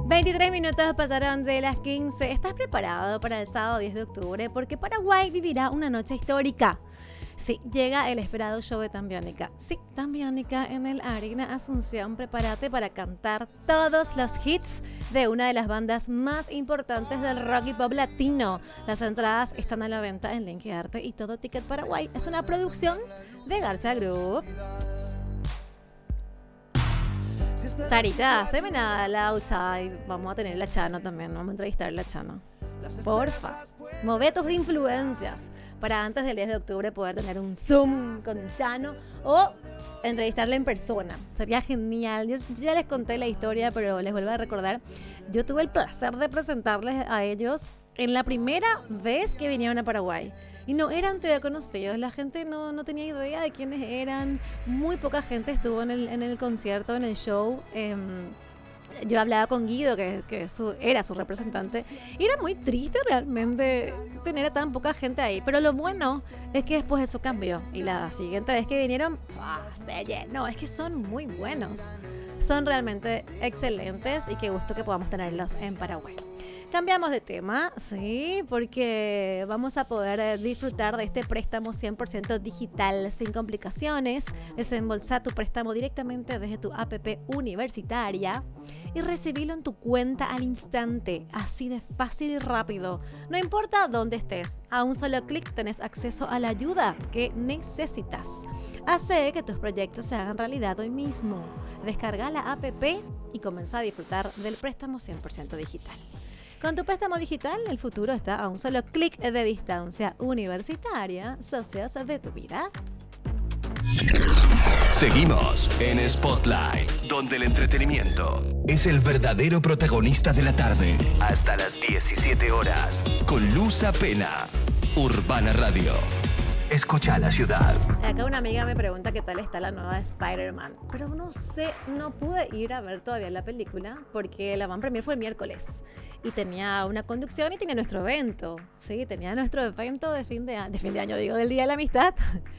23 minutos pasaron de las 15. ¿Estás preparado para el sábado 10 de octubre? Porque Paraguay vivirá una noche histórica. Sí, llega el esperado show de Tambiónica. Sí, Tambiónica en el Arena Asunción. Prepárate para cantar todos los hits de una de las bandas más importantes del rock y pop latino. Las entradas están a la venta en Linkearte y Todo Ticket Paraguay. Es una producción de Garza Group. Sarita, haceme nada la outside. Vamos a tener la Chano también. Vamos a entrevistar a la Chano. Porfa, move tus influencias para antes del 10 de octubre poder tener un Zoom con Chano o entrevistarle en persona. Sería genial. Yo ya les conté la historia, pero les vuelvo a recordar. Yo tuve el placer de presentarles a ellos en la primera vez que vinieron a Paraguay. Y no eran todavía conocidos, la gente no tenía idea de quiénes eran, muy poca gente estuvo en el concierto, en el show. Yo hablaba con Guido, que era su representante, y era muy triste realmente tener a tan poca gente ahí. Pero lo bueno es que después eso cambió, y la siguiente vez que vinieron, se llenó. Es que son muy buenos, son realmente excelentes, y qué gusto que podamos tenerlos en Paraguay. Cambiamos de tema, sí, porque vamos a poder disfrutar de este préstamo 100% digital, sin complicaciones. Desembolsa tu préstamo directamente desde tu app universitaria y recibilo en tu cuenta al instante, así de fácil y rápido. No importa dónde estés, a un solo clic tenés acceso a la ayuda que necesitas. Hace que tus proyectos se hagan realidad hoy mismo. Descarga la app y comienza a disfrutar del préstamo 100% digital. Con tu préstamo digital, el futuro está a un solo clic de distancia. Universitaria, socios de tu vida. Seguimos en Spotlight, donde el entretenimiento es el verdadero protagonista de la tarde. Hasta las 17 horas, con Luz Apena, Urbana Radio. Escucha la ciudad. Acá una amiga me pregunta qué tal está la nueva Spider-Man. Pero no sé, no pude ir a ver todavía la película porque la van premier fue el miércoles. Y tenía una conducción y tenía nuestro evento. Sí, tenía nuestro evento de fin de año, digo, del Día de la Amistad.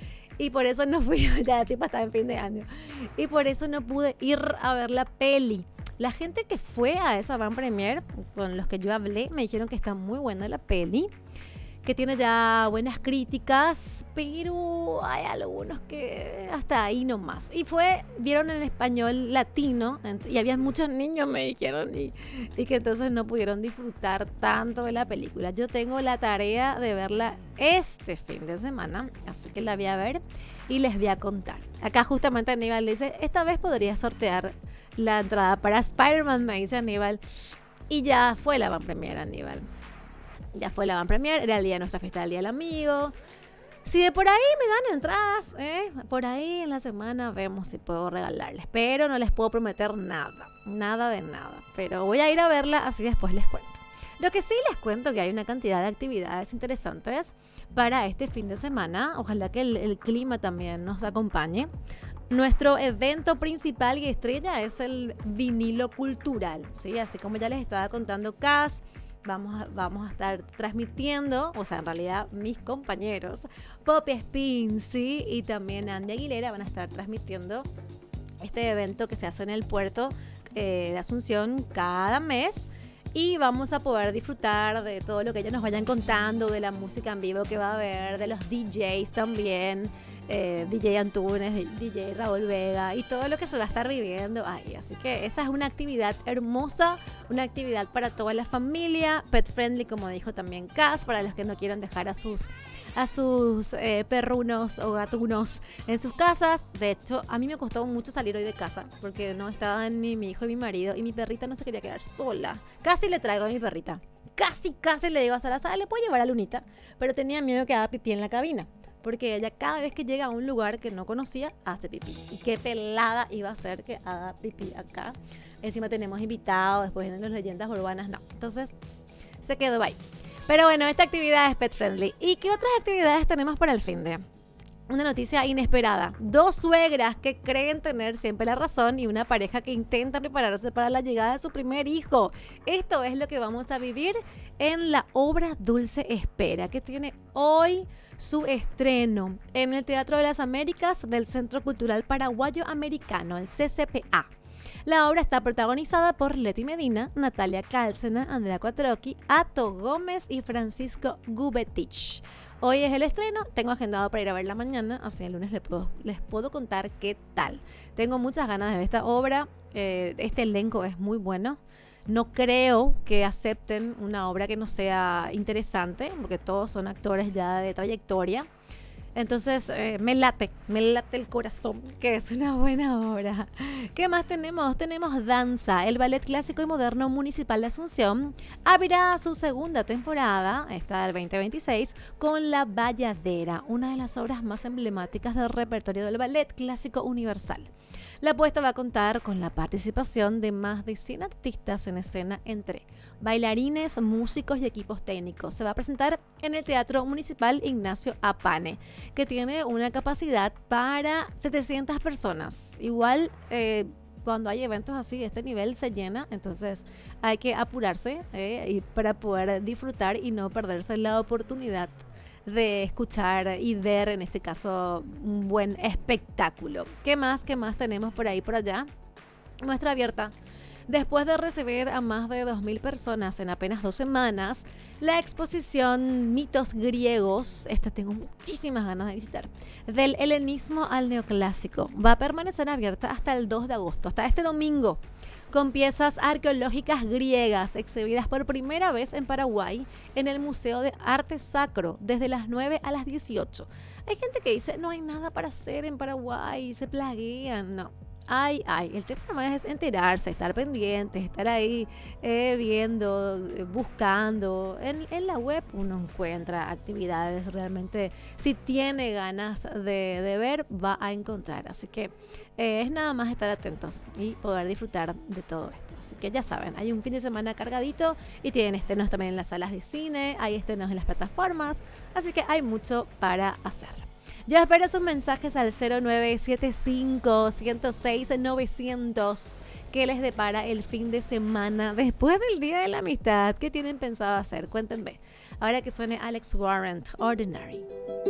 Y por eso no fui, ya tipo estaba en fin de año. Y por eso no pude ir a ver la peli. La gente que fue a esa van premier, con los que yo hablé, me dijeron que está muy buena la peli, que tiene ya buenas críticas, pero hay algunos que hasta ahí nomás. Y vieron en español latino, y había muchos niños, me dijeron, y que entonces no pudieron disfrutar tanto de la película. Yo tengo la tarea de verla este fin de semana, así que la voy a ver y les voy a contar. Acá justamente Aníbal le dice, esta vez podría sortear la entrada para Spider-Man, me dice Aníbal. Y ya fue la van premier, Aníbal. Ya fue la van premier, era el día de nuestra fiesta del Día del Amigo. Si de por ahí me dan entradas, por ahí en la semana vemos si puedo regalarles. Pero no les puedo prometer nada de nada. Pero voy a ir a verla, así después les cuento. Lo que sí les cuento que hay una cantidad de actividades interesantes para este fin de semana. Ojalá que el clima también nos acompañe. Nuestro evento principal y estrella es el vinilo cultural, ¿sí? Así como ya les estaba contando Cas. Vamos a estar transmitiendo, o sea, en realidad mis compañeros, Poppy Spin, ¿sí? Y también Andy Aguilera van a estar transmitiendo este evento que se hace en el puerto de Asunción cada mes. Y vamos a poder disfrutar de todo lo que ellos nos vayan contando, de la música en vivo que va a haber, de los DJs también, DJ Antunes, DJ Raúl Vega y todo lo que se va a estar viviendo ahí. Así que esa es una actividad hermosa, una actividad para toda la familia, pet friendly, como dijo también Cas, para los que no quieran dejar a sus perrunos o gatunos en sus casas. De hecho, a mí me costó mucho salir hoy de casa porque no estaban ni mi hijo y mi marido, y mi perrita no se quería quedar sola. Casi le traigo a mi perrita, casi le digo a Sara, le puedo llevar a Lunita, pero tenía miedo que haga pipí en la cabina, porque ella cada vez que llega a un lugar que no conocía hace pipí, y qué pelada iba a ser que haga pipí acá. Encima tenemos invitados, después vienen las leyendas urbanas, no, entonces se quedó ahí. Pero bueno, esta actividad es pet friendly. ¿Y qué otras actividades tenemos para el fin de? Una noticia inesperada. 2 suegras que creen tener siempre la razón y una pareja que intenta prepararse para la llegada de su primer hijo. Esto es lo que vamos a vivir en la obra Dulce Espera, que tiene hoy su estreno en el Teatro de las Américas del Centro Cultural Paraguayo Americano, el CCPA. La obra está protagonizada por Leti Medina, Natalia Cárcena, Andrea Cuatrocchi, Ato Gómez y Francisco Gubetich. Hoy es el estreno, tengo agendado para ir a verla mañana, así el lunes les puedo contar qué tal. Tengo muchas ganas de ver esta obra, este elenco es muy bueno. No creo que acepten una obra que no sea interesante, porque todos son actores ya de trayectoria. Entonces me late el corazón, que es una buena obra. ¿Qué más tenemos? Tenemos Danza, el ballet clásico y moderno municipal de Asunción abrirá su segunda temporada, esta del 2026, con La Bayadera, una de las obras más emblemáticas del repertorio del ballet clásico universal. La apuesta va a contar con la participación de más de 100 artistas en escena entre bailarines, músicos y equipos técnicos. Se va a presentar en el Teatro Municipal Ignacio Apane, que tiene una capacidad para 700 personas. Igual cuando hay eventos así de este nivel se llena, entonces hay que apurarse y para poder disfrutar y no perderse la oportunidad de escuchar y ver, en este caso, un buen espectáculo. ¿Qué más tenemos por ahí, por allá? Muestra abierta. Después de recibir a más de 2.000 personas en apenas 2 semanas, la exposición Mitos Griegos, esta tengo muchísimas ganas de visitar, del helenismo al neoclásico, va a permanecer abierta hasta el 2 de agosto, hasta este domingo, con piezas arqueológicas griegas exhibidas por primera vez en Paraguay en el Museo de Arte Sacro desde las 9 a las 18. Hay gente que dice, no hay nada para hacer en Paraguay, se plaguean, no. El tema es enterarse, estar pendientes, estar ahí viendo, buscando. En la web uno encuentra actividades realmente, si tiene ganas de ver, va a encontrar. Así que es nada más estar atentos y poder disfrutar de todo esto. Así que ya saben, hay un fin de semana cargadito y tienen estrenos también en las salas de cine, hay estrenos en las plataformas, así que hay mucho para hacer. Yo espero sus mensajes al 0975-106-900 que les depara el fin de semana después del Día de la Amistad. ¿Qué tienen pensado hacer? Cuéntenme. Ahora que suene Alex Warrant, Ordinary.